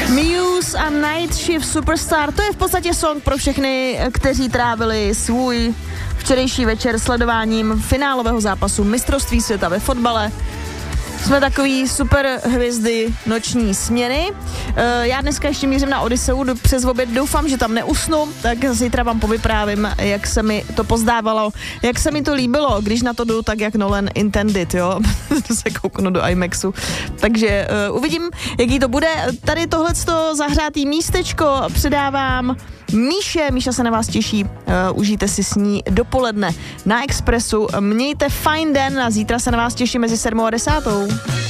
Muse a Night Shift Superstar, to je v podstatě song pro všechny, kteří trávili svůj včerejší večer sledováním finálového zápasu mistrovství světa ve fotbale. Jsme takový super hvězdy noční směny. Já dneska ještě mířím na Odysseu přes oběd, doufám, že tam neusnu, tak zítra vám povyprávím, jak se mi to pozdávalo, jak se mi to líbilo, když na to jdu tak, jak Nolan intended, jo, se kouknu do IMAXu. Takže uvidím, jaký to bude. Tady tohleto zahřátý místečko předávám Míša se na vás těší, užijte si s ní dopoledne na Expressu. Mějte fajn den a zítra se na vás těším mezi 7 a 10.